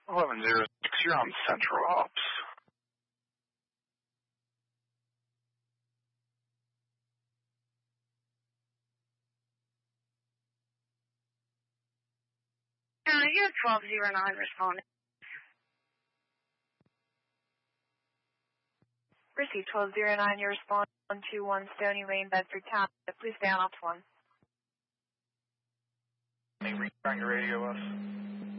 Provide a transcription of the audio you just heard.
1106, you're on Central Ops. You're 1209 responding. Received 1209, you respond 121 Stony Lane, Bedford Town. Please stay on Ops 1. Hey, trying to radio us.